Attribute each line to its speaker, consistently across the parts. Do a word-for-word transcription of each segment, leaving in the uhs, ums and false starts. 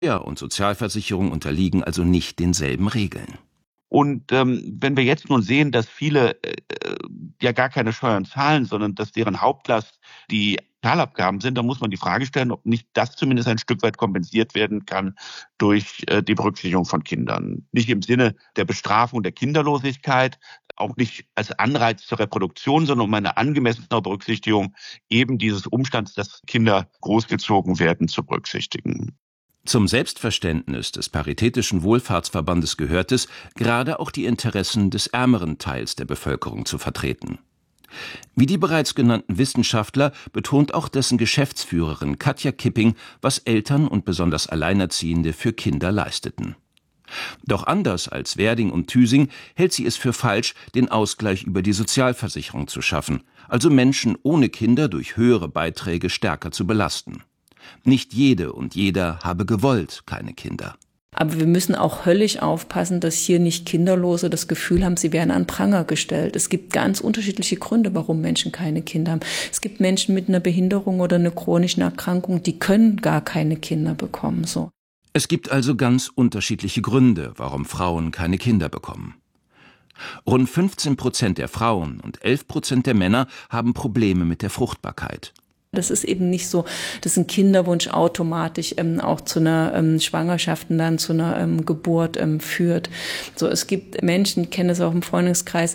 Speaker 1: Steuer- und Sozialversicherung unterliegen also nicht denselben Regeln.
Speaker 2: Und ähm, wenn wir jetzt nun sehen, dass viele äh, ja gar keine Steuern zahlen, sondern dass deren Hauptlast die Sozialabgaben sind, dann muss man die Frage stellen, ob nicht das zumindest ein Stück weit kompensiert werden kann durch äh, die Berücksichtigung von Kindern. Nicht im Sinne der Bestrafung der Kinderlosigkeit, auch nicht als Anreiz zur Reproduktion, sondern um eine angemessene Berücksichtigung eben dieses Umstands, dass Kinder großgezogen werden, zu berücksichtigen.
Speaker 1: Zum Selbstverständnis des Paritätischen Wohlfahrtsverbandes gehört es, gerade auch die Interessen des ärmeren Teils der Bevölkerung zu vertreten. Wie die bereits genannten Wissenschaftler betont auch dessen Geschäftsführerin Katja Kipping, was Eltern und besonders Alleinerziehende für Kinder leisteten. Doch anders als Werding und Thüsing hält sie es für falsch, den Ausgleich über die Sozialversicherung zu schaffen, also Menschen ohne Kinder durch höhere Beiträge stärker zu belasten. Nicht jede und jeder habe gewollt keine Kinder.
Speaker 3: Aber wir müssen auch höllisch aufpassen, dass hier nicht Kinderlose das Gefühl haben, sie werden an Pranger gestellt. Es gibt ganz unterschiedliche Gründe, warum Menschen keine Kinder haben. Es gibt Menschen mit einer Behinderung oder einer chronischen Erkrankung, die können gar keine Kinder bekommen. So.
Speaker 1: Es gibt also ganz unterschiedliche Gründe, warum Frauen keine Kinder bekommen. Rund fünfzehn Prozent der Frauen und elf Prozent der Männer haben Probleme mit der Fruchtbarkeit.
Speaker 3: Das ist eben nicht so, dass ein Kinderwunsch automatisch ähm, auch zu einer ähm, Schwangerschaft und dann zu einer ähm, Geburt ähm, führt. So, es gibt Menschen, ich kenne das auch im Freundeskreis,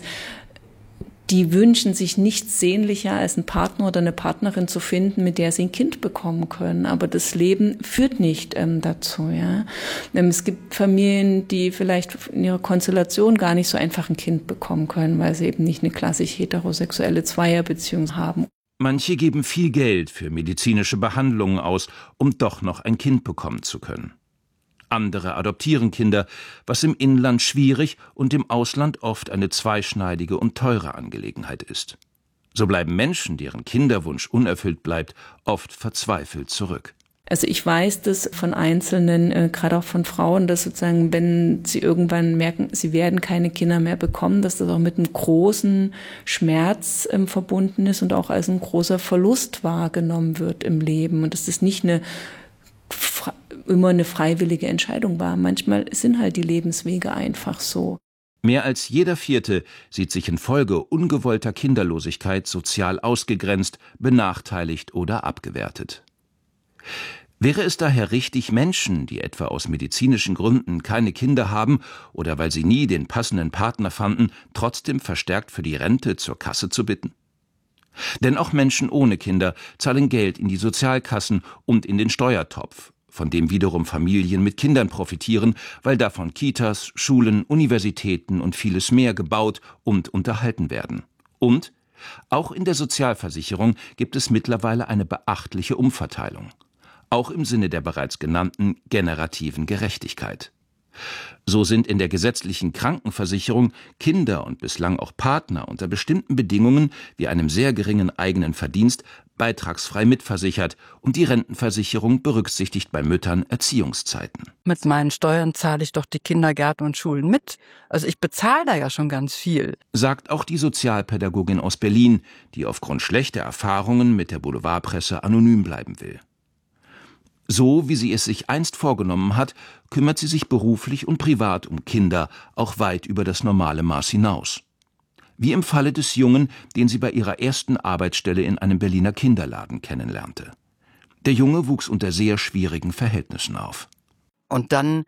Speaker 3: die wünschen sich nichts sehnlicher, als einen Partner oder eine Partnerin zu finden, mit der sie ein Kind bekommen können. Aber das Leben führt nicht ähm, dazu. Ja? Ähm, es gibt Familien, die vielleicht in ihrer Konstellation gar nicht so einfach ein Kind bekommen können, weil sie eben nicht eine klassisch heterosexuelle Zweierbeziehung haben.
Speaker 1: Manche geben viel Geld für medizinische Behandlungen aus, um doch noch ein Kind bekommen zu können. Andere adoptieren Kinder, was im Inland schwierig und im Ausland oft eine zweischneidige und teure Angelegenheit ist. So bleiben Menschen, deren Kinderwunsch unerfüllt bleibt, oft verzweifelt zurück.
Speaker 3: Also ich weiß das von Einzelnen, äh, gerade auch von Frauen, dass sozusagen, wenn sie irgendwann merken, sie werden keine Kinder mehr bekommen, dass das auch mit einem großen Schmerz ähm, verbunden ist und auch als ein großer Verlust wahrgenommen wird im Leben und dass das nicht eine immer eine freiwillige Entscheidung war. Manchmal sind halt die Lebenswege einfach so.
Speaker 1: Mehr als jeder Vierte sieht sich infolge ungewollter Kinderlosigkeit sozial ausgegrenzt, benachteiligt oder abgewertet. Wäre es daher richtig, Menschen, die etwa aus medizinischen Gründen keine Kinder haben oder weil sie nie den passenden Partner fanden, trotzdem verstärkt für die Rente zur Kasse zu bitten? Denn auch Menschen ohne Kinder zahlen Geld in die Sozialkassen und in den Steuertopf, von dem wiederum Familien mit Kindern profitieren, weil davon Kitas, Schulen, Universitäten und vieles mehr gebaut und unterhalten werden. Und auch in der Sozialversicherung gibt es mittlerweile eine beachtliche Umverteilung. Auch im Sinne der bereits genannten generativen Gerechtigkeit. So sind in der gesetzlichen Krankenversicherung Kinder und bislang auch Partner unter bestimmten Bedingungen wie einem sehr geringen eigenen Verdienst beitragsfrei mitversichert und die Rentenversicherung berücksichtigt bei Müttern Erziehungszeiten.
Speaker 4: Mit meinen Steuern zahle ich doch die Kindergärten und Schulen mit. Also ich bezahle da ja schon ganz viel.
Speaker 1: Sagt auch die Sozialpädagogin aus Berlin, die aufgrund schlechter Erfahrungen mit der Boulevardpresse anonym bleiben will. So wie sie es sich einst vorgenommen hat, kümmert sie sich beruflich und privat um Kinder, auch weit über das normale Maß hinaus. Wie im Falle des Jungen, den sie bei ihrer ersten Arbeitsstelle in einem Berliner Kinderladen kennenlernte. Der Junge wuchs unter sehr schwierigen Verhältnissen auf.
Speaker 4: Und dann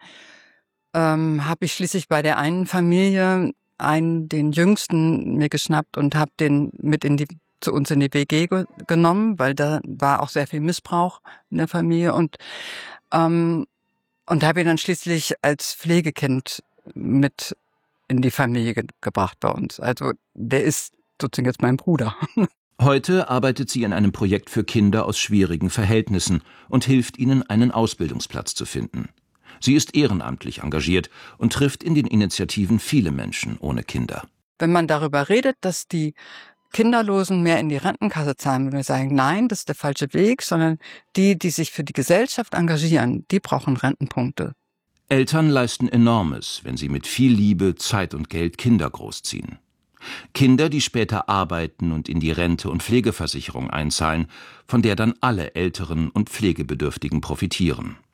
Speaker 4: ähm, habe ich schließlich bei der einen Familie einen, den Jüngsten mir geschnappt und habe den mit in die zu uns in die W G ge- genommen, weil da war auch sehr viel Missbrauch in der Familie und ähm, und habe ihn dann schließlich als Pflegekind mit in die Familie ge- gebracht bei uns. Also der ist sozusagen jetzt mein Bruder.
Speaker 1: Heute arbeitet sie in einem Projekt für Kinder aus schwierigen Verhältnissen und hilft ihnen, einen Ausbildungsplatz zu finden. Sie ist ehrenamtlich engagiert und trifft in den Initiativen viele Menschen ohne Kinder.
Speaker 4: Wenn man darüber redet, dass die Kinderlosen mehr in die Rentenkasse zahlen, wenn wir sagen, nein, das ist der falsche Weg, sondern die, die sich für die Gesellschaft engagieren, die brauchen Rentenpunkte.
Speaker 1: Eltern leisten Enormes, wenn sie mit viel Liebe, Zeit und Geld Kinder großziehen. Kinder, die später arbeiten und in die Rente- und Pflegeversicherung einzahlen, von der dann alle Älteren und Pflegebedürftigen profitieren.